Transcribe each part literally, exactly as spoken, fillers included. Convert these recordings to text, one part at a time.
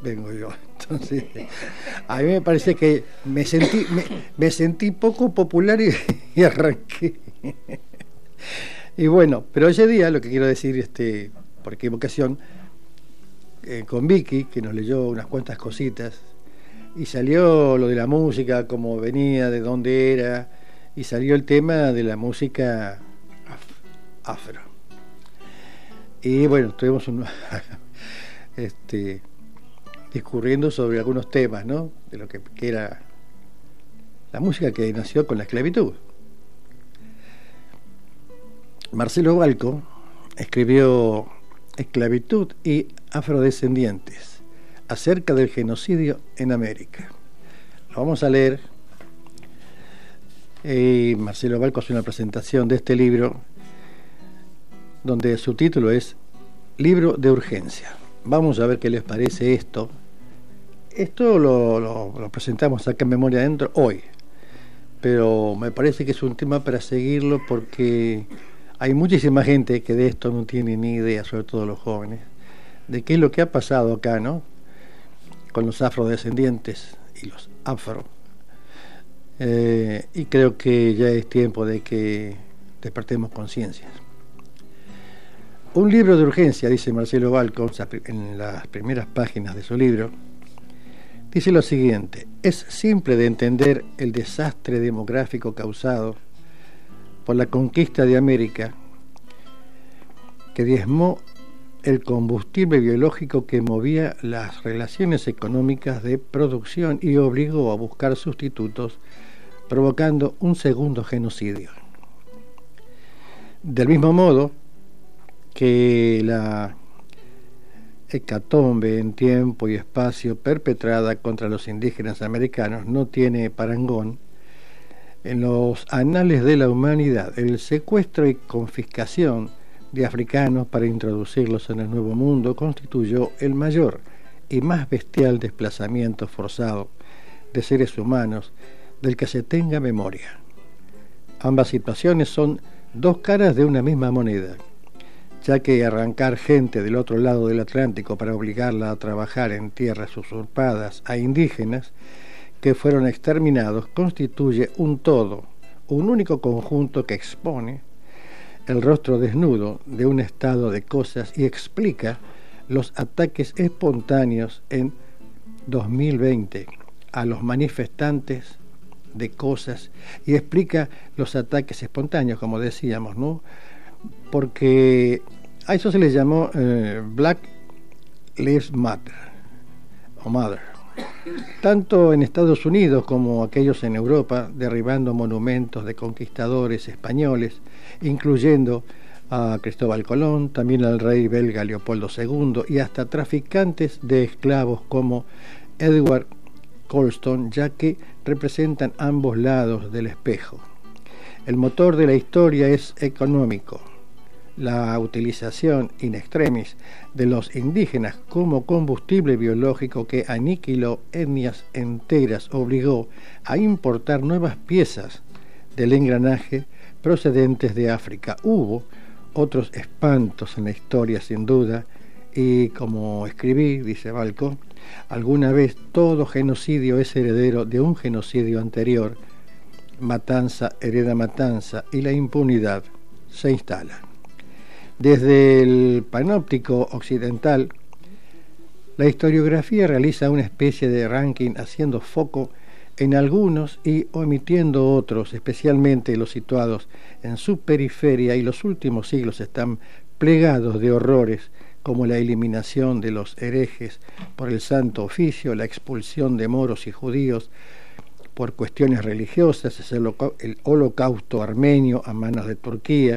vengo yo. Entonces, a mí me parece que me sentí, me, me sentí poco popular y, y arranqué. Y bueno, pero ese día lo que quiero decir, este, por equivocación, eh, con Vicky, que nos leyó unas cuantas cositas, y salió lo de la música, cómo venía, de dónde era, y salió el tema de la música af- afro. Y bueno, estuvimos un, este, discurriendo sobre algunos temas, ¿no? De lo que, que era la música que nació con la esclavitud. Marcelo Balco escribió Esclavitud y afrodescendientes, acerca del genocidio en América. Lo vamos a leer. Y Marcelo Balco hace una presentación de este libro, donde su título es Libro de Urgencia. Vamos a ver qué les parece esto. Esto lo, lo, lo presentamos acá en Memoria Adentro hoy, pero me parece que es un tema para seguirlo porque hay muchísima gente que de esto no tiene ni idea, sobre todo los jóvenes, de qué es lo que ha pasado acá, ¿no? Con los afrodescendientes y los afro. Eh, y creo que ya es tiempo de que despertemos conciencias. Un libro de urgencia, dice Marcelo Balco en las primeras páginas de su libro, dice lo siguiente: es simple de entender el desastre demográfico causado por la conquista de América, que diezmó el combustible biológico que movía las relaciones económicas de producción y obligó a buscar sustitutos, provocando un segundo genocidio. Del mismo modo que la hecatombe en tiempo y espacio perpetrada contra los indígenas americanos no tiene parangón en los anales de la humanidad, el secuestro y confiscación de africanos para introducirlos en el Nuevo Mundo constituyó el mayor y más bestial desplazamiento forzado de seres humanos del que se tenga memoria. Ambas situaciones son dos caras de una misma moneda, ya que arrancar gente del otro lado del Atlántico para obligarla a trabajar en tierras usurpadas a indígenas que fueron exterminados constituye un todo, un único conjunto que expone el rostro desnudo de un estado de cosas y explica los ataques espontáneos en dos mil veinte a los manifestantes de cosas y explica los ataques espontáneos, como decíamos, ¿no? Porque a eso se les llamó eh, Black Lives Matter o Mother, tanto en Estados Unidos como aquellos en Europa, derribando monumentos de conquistadores españoles, incluyendo a Cristóbal Colón, también al rey belga Leopoldo segundo y hasta traficantes de esclavos como Edward Colston, ya que representan ambos lados del espejo. El motor de la historia es económico. La utilización in extremis de los indígenas como combustible biológico que aniquiló etnias enteras obligó a importar nuevas piezas del engranaje procedentes de África. Hubo otros espantos en la historia, sin duda, y como escribí, dice Balco, alguna vez todo genocidio es heredero de un genocidio anterior. Matanza hereda matanza y la impunidad se instala. Desde el panóptico occidental, la historiografía realiza una especie de ranking haciendo foco en algunos y omitiendo otros, especialmente los situados en su periferia, y los últimos siglos están plegados de horrores como la eliminación de los herejes por el Santo Oficio, la expulsión de moros y judíos por cuestiones religiosas, el holocausto armenio a manos de Turquía,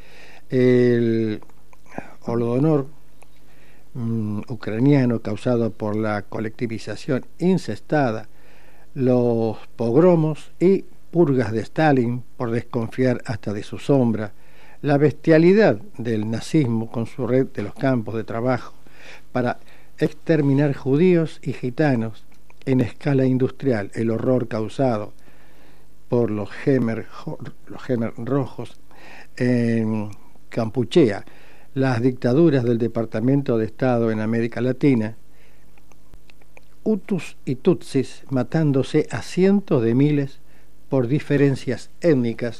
el Holodomor um, ucraniano causado por la colectivización incestada, los pogromos y purgas de Stalin por desconfiar hasta de su sombra, la bestialidad del nazismo con su red de los campos de trabajo para exterminar judíos y gitanos en escala industrial, el horror causado por los Khmer, los Khmer rojos en Campuchea, las dictaduras del Departamento de Estado en América Latina hutus y tutsis matándose a cientos de miles por diferencias étnicas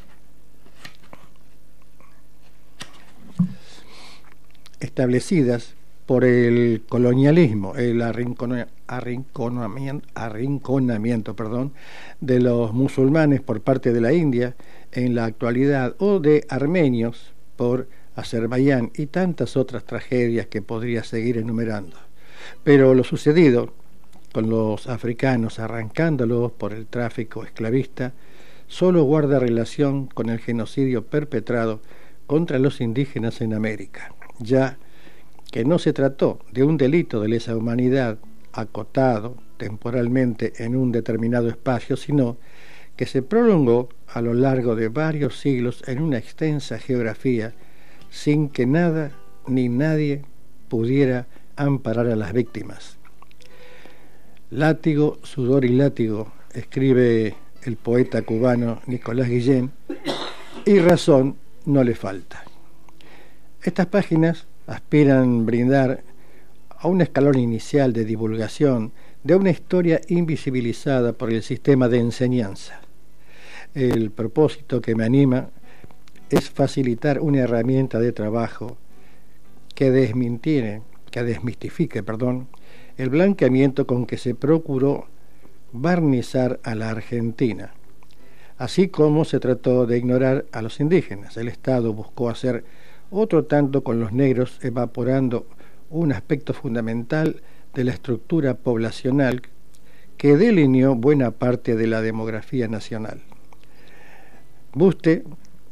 establecidas por el colonialismo, el arrinconamiento, arrinconamiento perdón, de los musulmanes por parte de la India en la actualidad, o de armenios por Azerbaiyán, y tantas otras tragedias que podría seguir enumerando. Pero lo sucedido con los africanos, arrancándolos por el tráfico esclavista, solo guarda relación con el genocidio perpetrado contra los indígenas en América, ya que no se trató de un delito de lesa humanidad acotado temporalmente en un determinado espacio, sino que se prolongó a lo largo de varios siglos en una extensa geografía, sin que nada ni nadie pudiera amparar a las víctimas. Látigo, sudor y látigo, escribe el poeta cubano Nicolás Guillén, y razón no le falta. Estas páginas aspiran brindar a un escalón inicial de divulgación de una historia invisibilizada por el sistema de enseñanza. El propósito que me anima es facilitar una herramienta de trabajo que desmintiere, que desmistifique, perdón, el blanqueamiento con que se procuró barnizar a la Argentina, así como se trató de ignorar a los indígenas. El Estado buscó hacer otro tanto con los negros, evaporando un aspecto fundamental de la estructura poblacional que delineó buena parte de la demografía nacional. Buste,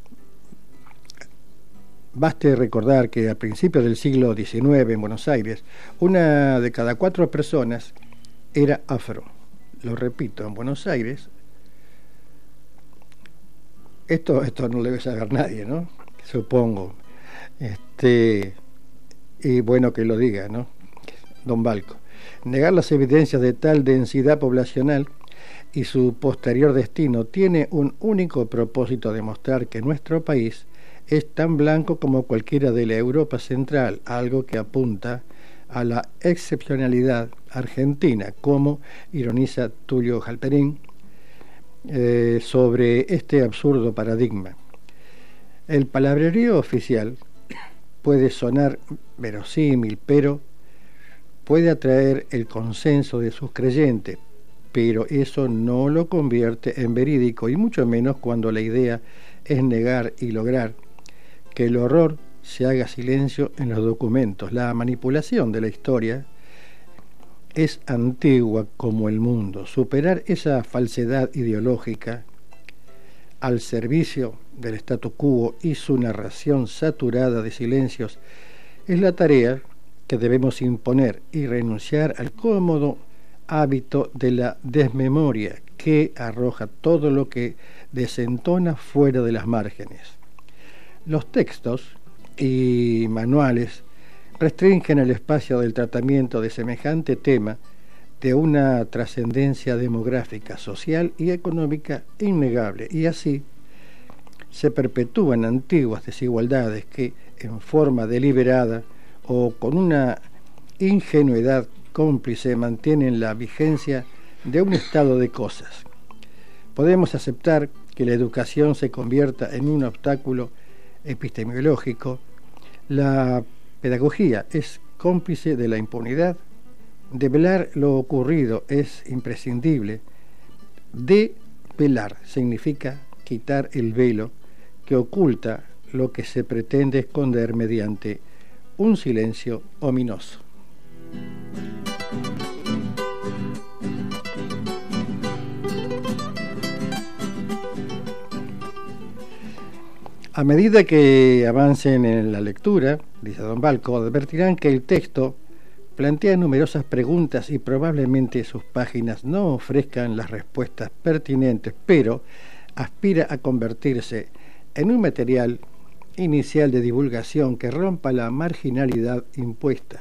baste recordar que a principios del siglo diecinueve en Buenos Aires, una de cada cuatro personas era afro. Lo repito, en Buenos Aires, esto, esto no lo debe saber nadie, ¿no? Supongo. Este, y bueno que lo diga, ¿no? Don Balco. Negar las evidencias de tal densidad poblacional y su posterior destino tiene un único propósito: demostrar que nuestro país es tan blanco como cualquiera de la Europa Central, algo que apunta a la excepcionalidad argentina, como ironiza Tulio Halperin eh, sobre este absurdo paradigma. El palabrerío oficial puede sonar verosímil, pero puede atraer el consenso de sus creyentes, pero eso no lo convierte en verídico, y mucho menos cuando la idea es negar y lograr que el horror se haga silencio en los documentos. La manipulación de la historia es antigua como el mundo. Superar esa falsedad ideológica al servicio del statu quo y su narración saturada de silencios es la tarea que debemos imponer, y renunciar al cómodo hábito de la desmemoria que arroja todo lo que desentona fuera de las márgenes. Los textos y manuales restringen el espacio del tratamiento de semejante tema de una trascendencia demográfica, social y económica innegable, y así se perpetúan antiguas desigualdades que, en forma deliberada o con una ingenuidad cómplice, mantienen la vigencia de un estado de cosas. Podemos aceptar que la educación se convierta en un obstáculo epistemológico. La pedagogía es cómplice de la impunidad. Develar lo ocurrido es imprescindible. Develar significa quitar el velo que oculta lo que se pretende esconder mediante un silencio ominoso. A medida que avancen en la lectura, dice don Balco, advertirán que el texto plantea numerosas preguntas y probablemente sus páginas no ofrezcan las respuestas pertinentes, pero aspira a convertirse en un material inicial de divulgación que rompa la marginalidad impuesta.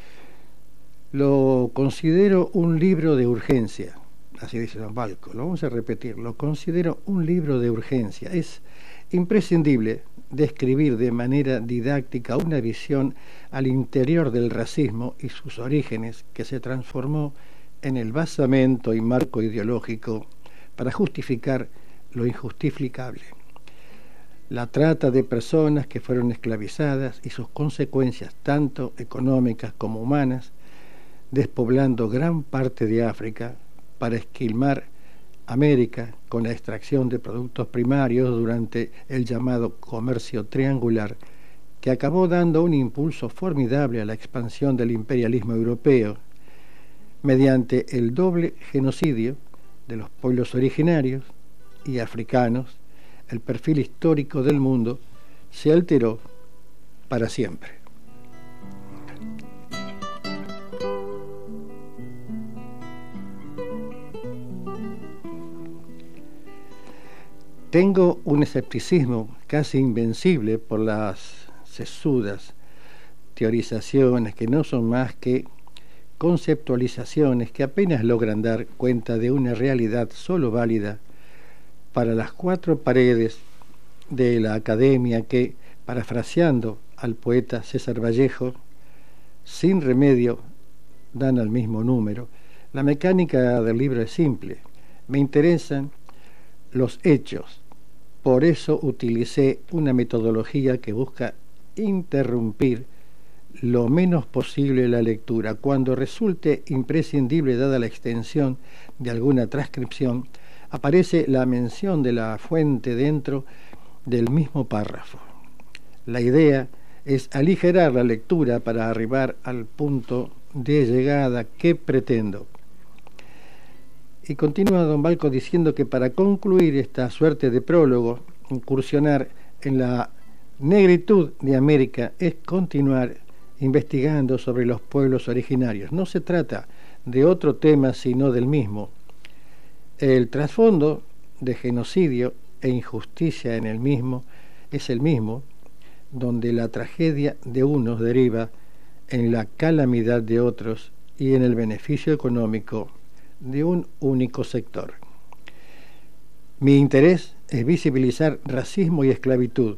Lo considero un libro de urgencia, así dice don Balco, lo vamos a repetir, lo considero un libro de urgencia. Es imprescindible describir de manera didáctica una visión al interior del racismo y sus orígenes que se transformó en el basamento y marco ideológico para justificar lo injustificable. La trata de personas que fueron esclavizadas y sus consecuencias tanto económicas como humanas, despoblando gran parte de África para esquilmar América con la extracción de productos primarios durante el llamado comercio triangular, que acabó dando un impulso formidable a la expansión del imperialismo europeo, mediante el doble genocidio de los pueblos originarios y africanos. El perfil histórico del mundo se alteró para siempre. Tengo un escepticismo casi invencible por las sesudas teorizaciones que no son más que conceptualizaciones que apenas logran dar cuenta de una realidad solo válida para las cuatro paredes de la academia que, parafraseando al poeta César Vallejo, sin remedio dan al mismo número. La mecánica del libro es simple. Me interesan los hechos. Por eso utilicé una metodología que busca interrumpir lo menos posible la lectura. Cuando resulte imprescindible, dada la extensión de alguna transcripción, aparece la mención de la fuente dentro del mismo párrafo. La idea es aligerar la lectura para arribar al punto de llegada que pretendo. Y continúa don Balco diciendo que para concluir esta suerte de prólogo, incursionar en la negritud de América es continuar investigando sobre los pueblos originarios. No se trata de otro tema sino del mismo. El trasfondo de genocidio e injusticia en el mismo es el mismo, donde la tragedia de unos deriva en la calamidad de otros y en el beneficio económico de un único sector. Mi interés es visibilizar racismo y esclavitud,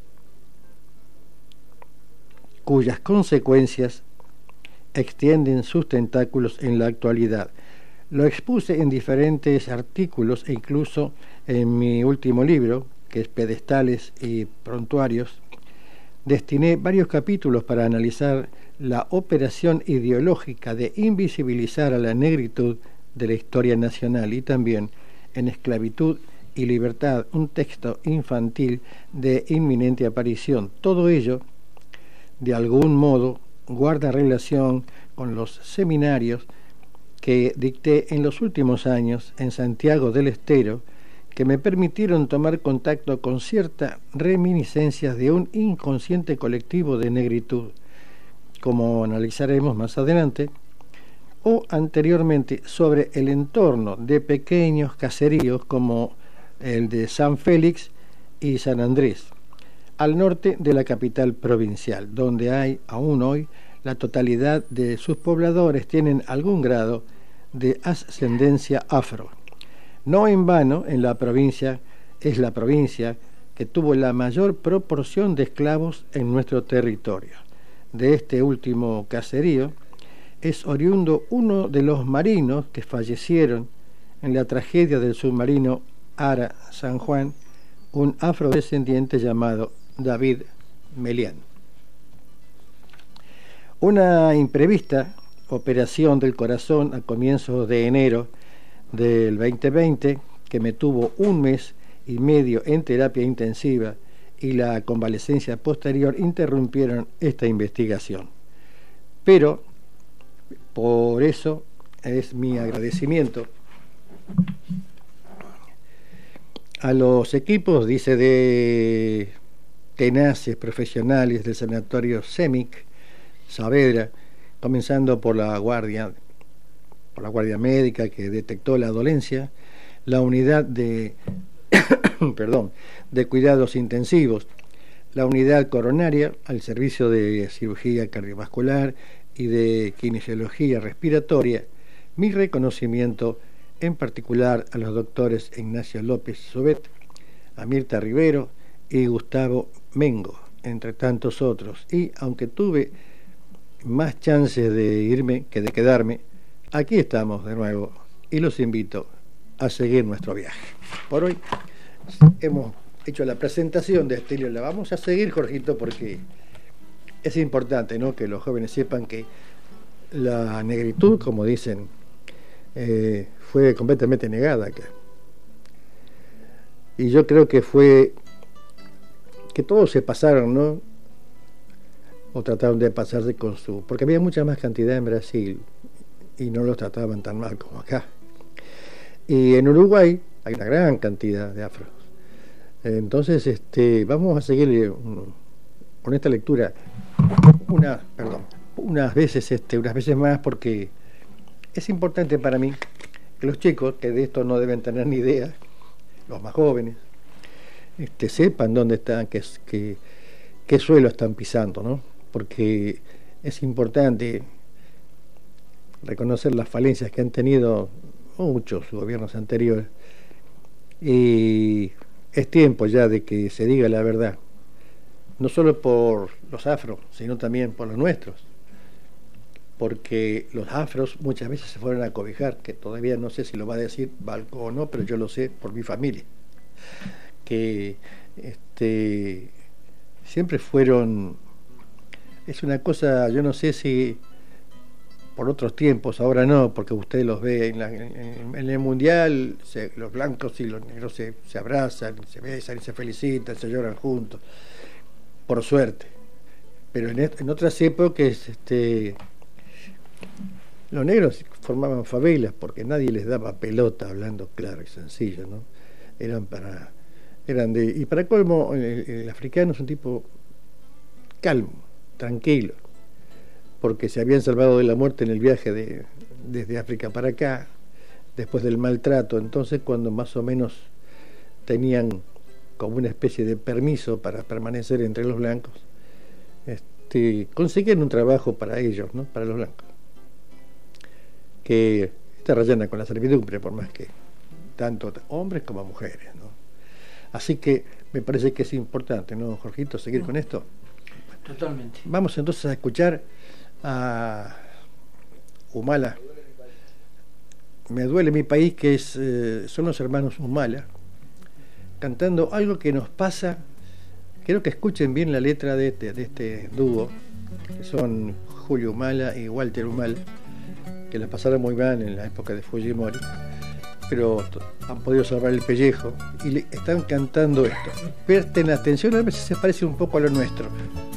cuyas consecuencias extienden sus tentáculos en la actualidad. Lo expuse en diferentes artículos e incluso en mi último libro, que es Pedestales y Prontuarios. Destiné varios capítulos para analizar la operación ideológica de invisibilizar a la negritud de la historia nacional, y también en Esclavitud y Libertad, un texto infantil de inminente aparición. Todo ello, de algún modo, guarda relación con los seminarios que dicté en los últimos años en Santiago del Estero, que me permitieron tomar contacto con ciertas reminiscencias de un inconsciente colectivo de negritud, como analizaremos más adelante, o anteriormente sobre el entorno de pequeños caseríos como el de San Félix y San Andrés, al norte de la capital provincial, donde hay aún hoy la totalidad de sus pobladores tienen algún grado de ascendencia afro. No en vano, en la provincia es la provincia que tuvo la mayor proporción de esclavos en nuestro territorio. De este último caserío es oriundo uno de los marinos que fallecieron en la tragedia del submarino Ara San Juan, un afrodescendiente llamado David Melián. Una imprevista operación del corazón a comienzos de enero del veinte veinte, que me tuvo un mes y medio en terapia intensiva, y la convalecencia posterior interrumpieron esta investigación. Pero por eso es mi agradecimiento a los equipos, dice, de tenaces profesionales del sanatorio SEMIC Saavedra, comenzando por la guardia, por la guardia médica que detectó la dolencia, la unidad de perdón, de cuidados intensivos, la unidad coronaria, al servicio de cirugía cardiovascular y de kinesiología respiratoria. Mi reconocimiento en particular a los doctores Ignacio López Sobet, a Mirta Rivero y Gustavo Mengo, entre tantos otros. Y aunque tuve más chances de irme que de quedarme, aquí estamos de nuevo y los invito a seguir nuestro viaje. Por hoy hemos hecho la presentación de Estelio, la vamos a seguir, Jorgito, porque es importante, ¿no?, que los jóvenes sepan que la negritud, como dicen, eh, fue completamente negada acá. Y yo creo que fue que todos se pasaron, ¿no?, o trataron de pasarse con su... porque había mucha más cantidad en Brasil y no los trataban tan mal como acá. Y en Uruguay hay una gran cantidad de afros. Entonces, este, vamos a seguir con esta lectura una, perdón, unas veces, este, unas veces más, porque es importante para mí que los chicos, que de esto no deben tener ni idea, los más jóvenes, este, sepan dónde están, qué, qué, qué suelo están pisando, ¿no? Porque es importante reconocer las falencias que han tenido muchos gobiernos anteriores, y es tiempo ya de que se diga la verdad, no solo por los afros, sino también por los nuestros, porque los afros muchas veces se fueron a cobijar, que todavía no sé si lo va a decir Balco o no, pero yo lo sé por mi familia, que este, siempre fueron, es una cosa, yo no sé si por otros tiempos, ahora no, porque usted los ve en, la, en, en el mundial, se, los blancos y los negros se, se abrazan, se besan, se felicitan, se lloran juntos, por suerte. Pero en, en otras épocas, este, los negros formaban favelas porque nadie les daba pelota, hablando claro y sencillo, ¿no? Eran para, eran de, y para colmo, el, el africano es un tipo calmo, tranquilo, porque se habían salvado de la muerte en el viaje de, desde África para acá, después del maltrato. Entonces, cuando más o menos tenían como una especie de permiso para permanecer entre los blancos, este, conseguían un trabajo para ellos, ¿no?, para los blancos, que está rayana con la servidumbre, por más que tanto hombres como mujeres, ¿no? Así que me parece que es importante, ¿no, Jorgito, seguir con esto? Totalmente. Vamos entonces a escuchar a Humala, Me duele mi país, que es, eh, son los hermanos Humala, cantando algo que nos pasa. Quiero que escuchen bien la letra de este, de este dúo, que son Julio Humala y Walter Humala, que la pasaron muy mal en la época de Fujimori, pero han podido salvar el pellejo y le están cantando esto. Presten atención, a ver si se parece un poco a lo nuestro.